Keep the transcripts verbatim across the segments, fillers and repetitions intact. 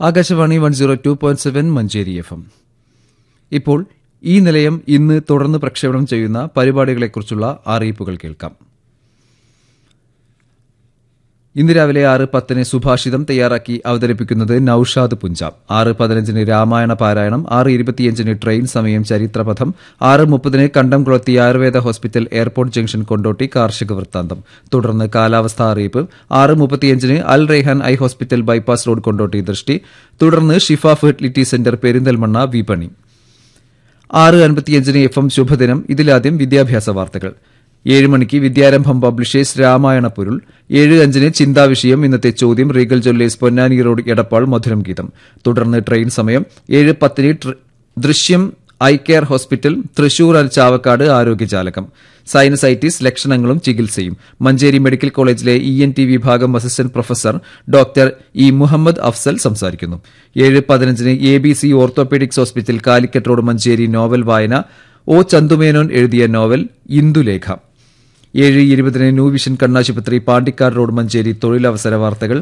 Akashvani one zero two point seven Manjeri F M. ഇപ്പോൾ ഈ നിലയം ഇന്ന് തുടർന്ന് പ്രക്ഷേപണം ചെയ്യുന്ന പരിപാടികളെക്കുറിച്ചുള്ള അറിയിപ്പുകൾ കേൾക്കാം. ഇന്ന് രാവിലെ ആറ് പത്തിന് സുഭാഷിതം തയ്യാറാക്കി അവതരിപ്പിക്കുന്നത് നൌഷാദ് പുഞ്ചാം. ആറ് പതിനഞ്ചിന് രാമായണ പാരായണം, ആറ് ഇരുപത്തിയഞ്ചിന് ട്രെയിൻ സമയം ചരിത്രപഥം, ആറ് മുപ്പതിന് കണ്ടംകുളത്തി Ayurveda hospital airport junction Kondotty കാർഷിക വൃത്താന്തം. തുടർന്ന് കാലാവസ്ഥാ അറിയിപ്പ്. ആറ് മുപ്പത്തിയഞ്ചിന് അൽ Raihan eye hospital bypass road Kondotty ദൃഷ്ടി. തുടർന്ന് ഷിഫ ഫെർട്ടിലിറ്റി സെന്റർ പെരിന്തൽമണ്ണ വിപണി. ആറ് അൻപത്തിയഞ്ചിന് എഫ് എം ശുഭദിനം. ഇതിലാദ്യം വിദ്യാഭ്യാസ വാർത്തകൾ. ഏഴ് മണിക്ക് വിദ്യാരംഭം പബ്ലിഷേഴ്സ് രാമായണ പൊരുൾ. ഏഴ് അഞ്ചിന് ചിന്താവിഷയം. ഇന്നത്തെ ചോദ്യം Regal Jewellers Ponnani road Edappal മധുരം ഗീതം. തുടർന്ന് ട്രെയിൻ സമയം. ഏഴ് പത്തിന് ദൃശ്യം eye care hospital Thrissur and Chavakkad ആരോഗ്യജാലകം. Sinusitis ലക്ഷണങ്ങളും ചികിത്സയും മഞ്ചേരി മെഡിക്കൽ കോളേജിലെ ഇ എൻ ടി വിഭാഗം assistant professor doctor E Muhammad Afsal സംസാരിക്കുന്നു. ഏഴ് പതിനഞ്ചിന് A B C orthopaedics hospital Calicut road Manjeri novel വായന. ഒ ചന്തുമേനോൻ എഴുതിയ നോവൽ ഇന്ദുലേഖ. ഏഴ് ഇരുപതിന് ന്യൂ വിഷൻ കണ്ണാശുപത്രി പാണ്ടിക്കാട് റോഡ് മഞ്ചേരി തൊഴിലവസര വാർത്തകൾ.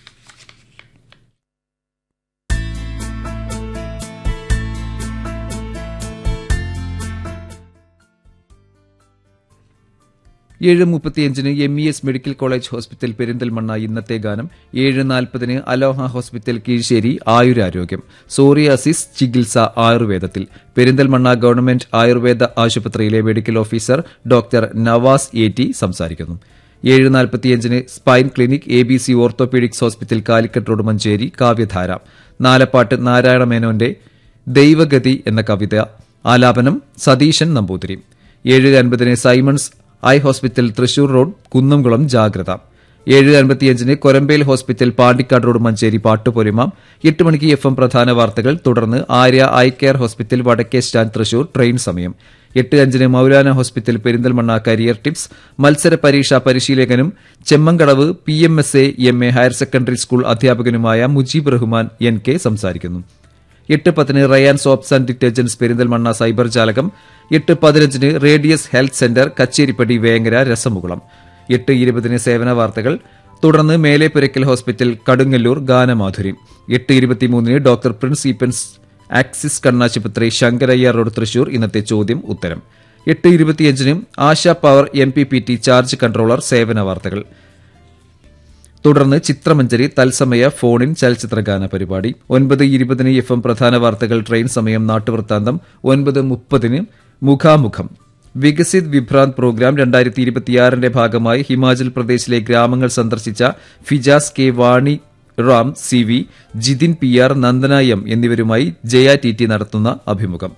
ഏഴ് മുപ്പത്തിയഞ്ചിന് M E S medical college hospital Perinthalmanna ഇന്നത്തെ ഗാനം. ഏഴ് നാൽപ്പതിന് അലോഹ ഹോസ്പിറ്റൽ കീഴ്ശ്ശേരി ആയുരാരോഗ്യം. സോറിയാസിസ് ചികിത്സ ആയുർവേദത്തിൽ പെരിന്തൽമണ്ണ ഗവൺമെന്റ് ആയുർവേദ ആശുപത്രിയിലെ medical officer doctor Nawaz A T സംസാരിക്കുന്നു. ഏഴ് നാൽപ്പത്തിയഞ്ചിന് spine clinic A B C orthopaedics hospital Calicut road Manjeri കാവ്യധാര. നാലപ്പാട്ട് നാരായണ മേനോന്റെ ദൈവഗതി എന്ന കവിത ആലാപനം സതീശൻ നമ്പൂതിരി. ഏഴ് അൻപതിന് Symons eye hospital Thrissur road Kunnamkulam ജാഗ്രത. ഏഴ് അൻപത്തിയഞ്ചിന് കൊരമ്പേൽ ഹോസ്പിറ്റൽ പാണ്ടിക്കാട് റോഡ് മഞ്ചേരി പാട്ടുപൊലിമ. എട്ട് മണിക്ക് എഫ് എം പ്രധാന വാർത്തകൾ. തുടർന്ന് ആര്യ ഐ കെയർ ഹോസ്പിറ്റൽ വടക്കേ സ്റ്റാൻഡ് തൃശൂർ ട്രെയിൻ സമയം. എട്ട് അഞ്ചിന് Maulana hospital Perinthalmanna career tips. മത്സര പരീക്ഷാ പരിശീലകനും Chemmankadavu P M S A M A higher secondary school അധ്യാപകനുമായ Mujeeb Rahman N K സംസാരിക്കുന്നു. എട്ട് പത്തിന് Ryan soaps and detergents Perinthalmanna cyber ജാലകം. എട്ട് പതിനഞ്ചിന് radius health centre Kacheripadi Vengara രസമുകുളം. എട്ട് ഇരുപതിന് സേവന വാർത്തകൾ. തുടർന്ന് മേലെപുരയ്ക്കൽ ഹോസ്പിറ്റൽ കടുങ്ങല്ലൂർ ഗാനമാധുരി. എട്ട് ഇരുപത്തിമൂന്നിന് ഡോക്ടർ പ്രിൻസ് ഈപ്പൻസ് ആക്സിസ് കണ്ണാശുപത്രി ശങ്കരയ്യ റോഡ് തൃശൂർ ഇന്നത്തെ ചോദ്യം ഉത്തരം. എട്ട് ഇരുപത്തിയഞ്ചിന് ASHA power M P P T charge controller സേവന വാർത്തകൾ. തുടർന്ന് ചിത്രമഞ്ജരി തത്സമയ ഫോണിൻ ചലച്ചിത്രഗാന പരിപാടി. ഒൻപത് ഇരുപതിന് എഫ് എം പ്രധാന വാർത്തകൾ ട്രെയിൻ സമയം നാട്ടുവൃത്താന്തം. ഒൻപത് മുപ്പതിന് മുഖാമുഖം വികസിത് വിഭ്രാന്ത് പ്രോഗ്രാം രണ്ടായിരത്തി ഇരുപത്തിയാറിന്റെ ഭാഗമായി ഹിമാചൽ പ്രദേശിലെ ഗ്രാമങ്ങൾ സന്ദർശിച്ച ഫിജാസ് കെ വാണി Ram C V Jithin P R Nandana M എന്നിവരുമായി ജയ ടി ടി നടത്തുന്ന അഭിമുഖം.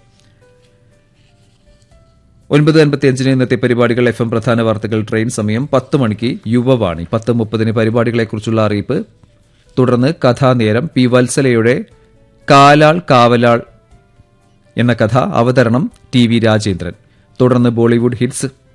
ഒൻപത് അൻപത്തിയഞ്ചിന് ഇന്നത്തെ പരിപാടികൾ എഫ് എം പ്രധാന വാർത്തകൾ ട്രെയിൻ സമയം. പത്ത് മണിക്ക് യുവവാണി. പത്ത് മുപ്പതിന് പരിപാടികളെക്കുറിച്ചുള്ള അറിയിപ്പ്. തുടർന്ന് കഥാനേരം. പി വത്സലയുടെ കാലാൾ കാവലാൾ എന്ന കഥ അവതരണം ടി വി രാജേന്ദ്രൻ. തുടർന്ന് ബോളിവുഡ് ഹിറ്റ്സ്